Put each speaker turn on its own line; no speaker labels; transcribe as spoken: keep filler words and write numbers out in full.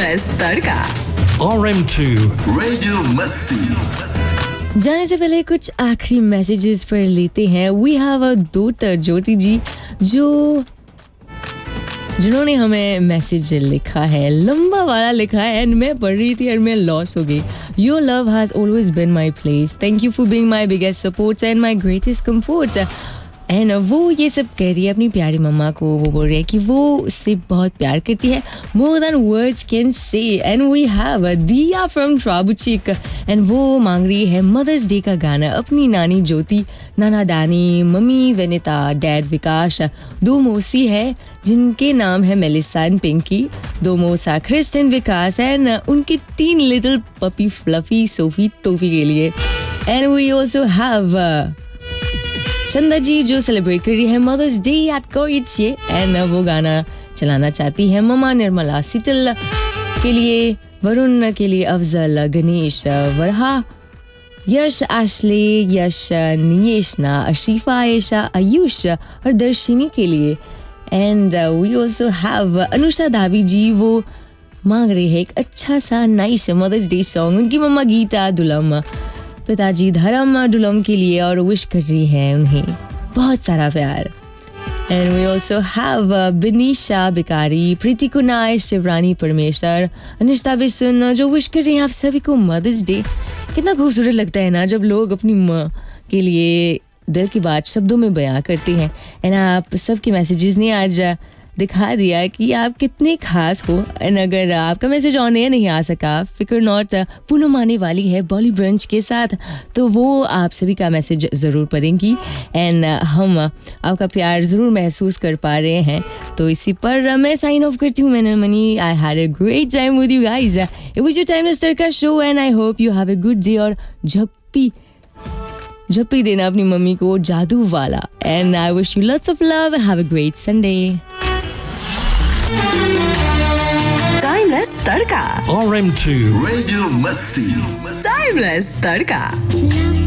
Timeless तड़का
R M two
Radio Masti.
जाने से पहले कुछ आखिरी मैसेजेस पर लेते हैं. वी हैव अ डॉटर ज्योति जी जो जिन्होंने हमें मैसेज लिखा है, लंबा वाला लिखा है एंड मैं पढ़ रही थी और मैं लॉस हो गई. Your love has always been my place. Thank you for being my biggest supports and my greatest comforts. And वो ये सब कह रही है अपनी प्यारी मम्मा को. वो बोल रही है कि वो उससे बहुत प्यार करती है, more than words can say. And we have दिया फ्रॉम ट्राबुचिक एंड वो मांग रही है मदर्स डे का गाना अपनी नानी ज्योति, नाना दानी, मम्मी वनिता, डैड विकास, दो मौसी है जिनके नाम है मेलिसा एंड पिंकी, दो मौसा क्रिस्टन विकास एंड उनके तीन little puppy fluffy Sophie toffee के लिए. एंड वी ऑल्सो हैव चंदा जी जो सेलिब्रेट कर रही है मदर्स डे एट कोइचे एंड वो गाना चलाना चाहती है ममा निर्मला शीतल के लिए, वरुण के लिए, अफजल, गणेश, वर्हा, यश, आशले, यश, नियेशना, अशीफा, आयशा, आयुष और दर्शिनी के लिए. And we also have Anusha धावी जी, वो मांग रही है एक अच्छा सा नाइस मदर्स डे सॉन्ग उनकी मम्मा गीता दुलम, पिताजी धर्म डुलम के लिए और विश कर रही है उन्हें बहुत सारा प्यार. एंड वी ऑल्सो हैव बिनीशा बिकारी, प्रीति कुनाय, शिवरानी परमेश्वर, अनिश्ता विश्वन जो विश कर रही हैं आप सभी को मदर्स डे. कितना खूबसूरत लगता है ना जब लोग अपनी माँ के लिए दिल की बात शब्दों में बयां करते हैं. एंड आप सबके मैसेजेस ने आज दिखा दिया कि आप कितने खास हो. एंड अगर आपका मैसेज ऑन एयर नहीं आ सका, फिक्र नॉट, पूनम आने वाली है बॉली ब्रंच के साथ तो वो आप सभी का मैसेज ज़रूर पढ़ेंगी एंड हम आपका प्यार ज़रूर महसूस कर पा रहे हैं. तो इसी पर मैं साइन ऑफ करती हूँ. मैंने money I had a great time with you guys. It was your timeless tadka show and I hope you have a good day. और जब भी जब भी देना अपनी मम्मी को जादू वाला. And I wish you lots of love and have a great Sunday.
Timeless tadka
R M two
Radio Masti.
Timeless tadka